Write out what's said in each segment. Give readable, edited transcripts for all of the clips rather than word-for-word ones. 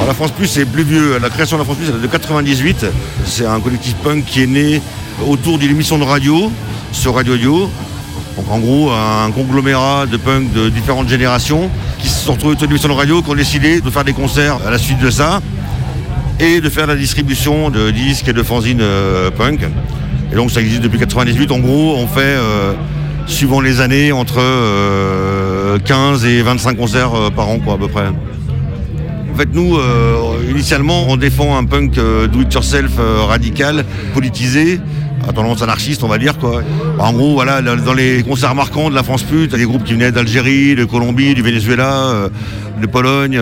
La France Plus, c'est plus vieux. La création de la France Plus, c'est de 98. C'est un collectif punk qui est né autour d'une émission de radio, sur Radio Dio. Donc en gros, un conglomérat de punk de différentes générations qui se sont retrouvés autour d'une émission de radio, qui ont décidé de faire des concerts à la suite de ça et de faire la distribution de disques et de fanzines punk. Et donc ça existe depuis 98. En gros, on fait, suivant les années, entre 15 et 25 concerts par an, quoi, à peu près. En fait, nous, initialement, on défend un punk do-it-yourself radical, politisé, à tendance anarchiste, on va dire, quoi. En gros, voilà, dans les concerts marquants de la France Plus, il y a des groupes qui venaient d'Algérie, de Colombie, du Venezuela, de Pologne.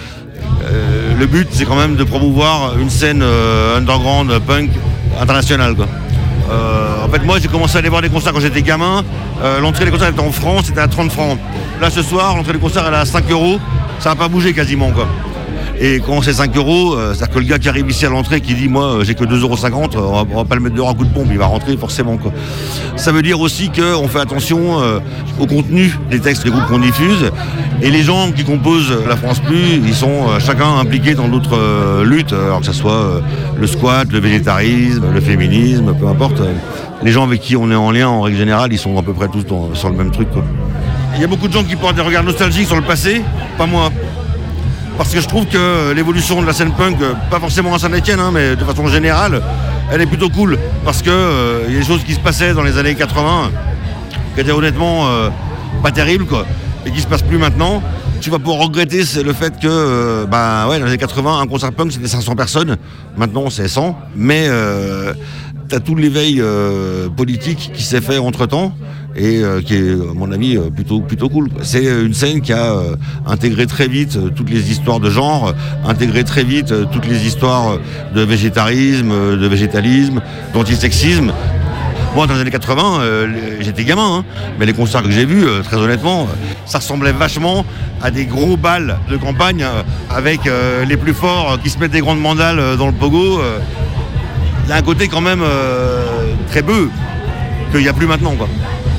Le but, c'est quand même de promouvoir une scène underground punk internationale, quoi. En fait, moi, j'ai commencé à aller voir des concerts quand j'étais gamin. L'entrée des concerts était en francs, c'était à 30 francs. Là, ce soir, l'entrée des concerts, elle est à 5 €. Ça n'a pas bougé quasiment, quoi. Et quand c'est 5 €, c'est-à-dire que le gars qui arrive ici à l'entrée qui dit moi j'ai que 2,50 €, on va pas le mettre dehors à coup de pompe, il va rentrer forcément, quoi. Ça veut dire aussi qu'on fait attention au contenu des textes des groupes qu'on diffuse. Et les gens qui composent la France Plus, ils sont chacun impliqués dans d'autres luttes, alors que ce soit le squat, le végétarisme, le féminisme, peu importe. Les gens avec qui on est en lien en règle générale, ils sont à peu près tous sur le même truc, quoi. Il y a beaucoup de gens qui portent des regards nostalgiques sur le passé, pas moi. Parce que je trouve que l'évolution de la scène punk, pas forcément à Saint-Etienne, mais de façon générale, elle est plutôt cool. Parce que y a des choses qui se passaient dans les années 80, qui étaient honnêtement pas terribles, quoi, et qui se passent plus maintenant. Tu vas pouvoir regretter, c'est le fait que, dans les années 80, un concert punk, c'était 500 personnes. Maintenant, c'est 100. Mais t'as tout l'éveil politique qui s'est fait entre-temps. Et qui est, à mon avis, plutôt cool. C'est une scène qui a intégré très vite toutes les histoires de genre, intégré très vite toutes les histoires de végétarisme, de végétalisme, d'antisexisme. Moi, dans les années 80, j'étais gamin, mais les concerts que j'ai vus, très honnêtement, ça ressemblait vachement à des gros bals de campagne avec les plus forts qui se mettent des grandes mandales dans le pogo. Il y a un côté quand même très bœuf qu'il n'y a plus maintenant, quoi.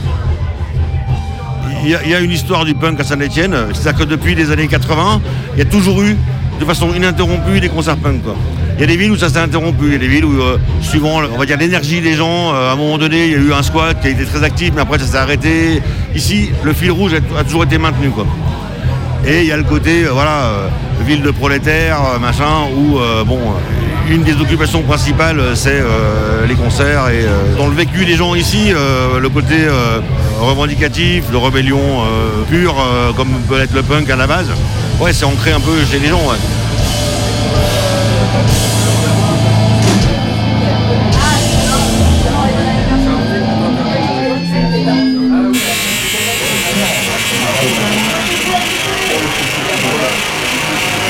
Il y a une histoire du punk à Saint-Etienne, c'est-à-dire que depuis les années 80, il y a toujours eu, de façon ininterrompue, des concerts punk, quoi. Il y a des villes où ça s'est interrompu, il y a des villes où, suivant, on va dire, l'énergie des gens, à un moment donné, il y a eu un squat qui a été très actif, mais après ça s'est arrêté. Ici, le fil rouge a toujours été maintenu, quoi. Et il y a le côté, ville de prolétaires, machin, où, une des occupations principales, c'est les concerts. Et dans le vécu des gens ici, le côté revendicatif, de rébellion pure, comme peut être le punk à la base, ouais, c'est ancré un peu chez les gens, ouais.